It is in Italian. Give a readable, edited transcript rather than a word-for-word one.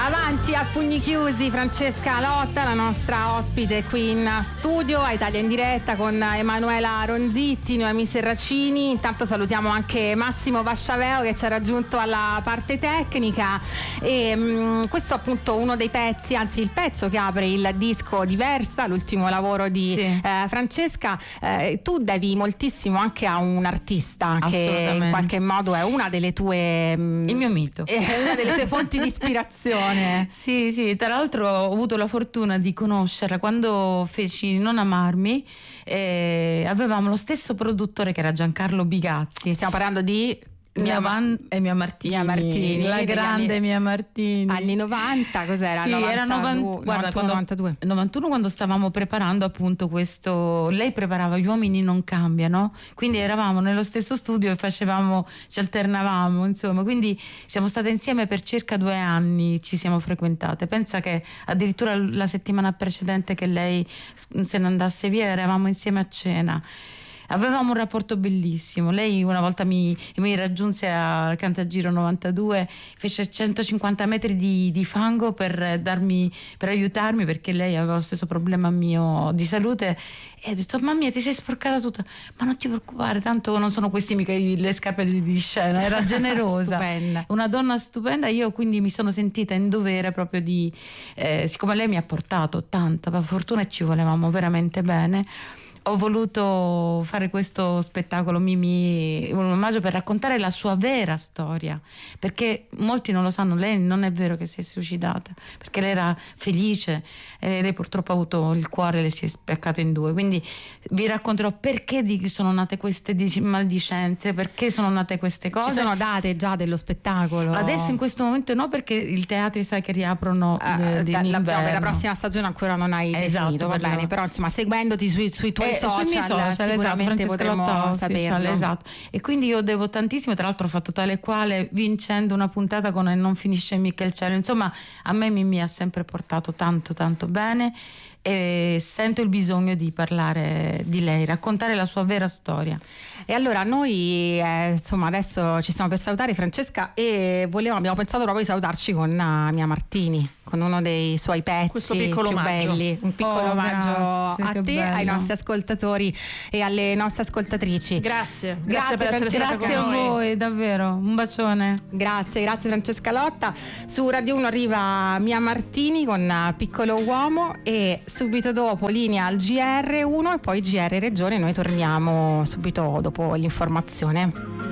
Avanti a pugni chiusi Francesca Lotta, la nostra ospite qui in studio a Italia in diretta con Emanuela Ronzitti, Noemi Serracini. Intanto salutiamo anche Massimo Vasciaveo che ci ha raggiunto alla parte tecnica e questo appunto uno dei pezzi, anzi il pezzo che apre il disco Diversa, l'ultimo lavoro di Francesca. Tu devi moltissimo anche a un artista che in qualche modo è una delle tue il mio mito, è una delle tue fonti di ispirazione. Sì, tra l'altro ho avuto la fortuna di conoscerla quando feci Non amarmi, avevamo lo stesso produttore che era Giancarlo Bigazzi. Stiamo parlando di Mia Martini, la grande Mia Martini. Anni 90, cos'era? Sì, 92, era 91 quando stavamo preparando appunto questo. Lei preparava Gli uomini non cambiano, quindi eravamo nello stesso studio e ci alternavamo, insomma, quindi siamo state insieme per circa 2 anni, ci siamo frequentate. Pensa che addirittura la settimana precedente che lei se ne andasse via eravamo insieme a cena. Avevamo un rapporto bellissimo. Lei una volta mi raggiunse al Cantagiro 92, fece 150 metri di fango per aiutarmi, perché lei aveva lo stesso problema mio di salute, e ho detto: mamma mia, ti sei sporcata tutta. Ma non ti preoccupare, tanto non sono questi mica le scarpe di scena. Era generosa. Stupenda. Una donna stupenda. Io quindi mi sono sentita in dovere proprio di siccome lei mi ha portato tanta fortuna e ci volevamo veramente bene, ho voluto fare questo spettacolo Mimì, un omaggio per raccontare la sua vera storia, perché molti non lo sanno. Lei non è vero che si è suicidata, perché lei era felice, lei purtroppo ha avuto il cuore, le si è spaccato in 2, quindi vi racconterò perché sono nate queste maldicenze, perché sono nate queste cose. Ci sono date già dello spettacolo? Adesso in questo momento no, perché i teatri sai che riaprono per la prossima stagione ancora non hai definito, va bene, però insomma seguendoti sui tuoi social, sui miei social sicuramente potremo saperlo. Esatto. E quindi io devo tantissimo, tra l'altro ho fatto tale e quale, vincendo una puntata con Non finisce mica il cielo. Insomma, a me mi ha sempre portato tanto tanto bene e sento il bisogno di parlare di lei, raccontare la sua vera storia. E allora noi insomma adesso ci stiamo per salutare Francesca e abbiamo pensato proprio di salutarci con Mia Martini, con uno dei suoi pezzi questo piccolo più omaggio. belli, un piccolo omaggio a te, bello. ai nostri ascoltatori e alle nostre ascoltatrici. Grazie per essere Francesca. stata Grazie a con noi. voi, davvero, un bacione. Grazie Francesca Lotta. Su Radio 1 arriva Mia Martini con Piccolo Uomo e subito dopo linea al GR1 e poi GR Regione. Noi torniamo subito dopo l'informazione.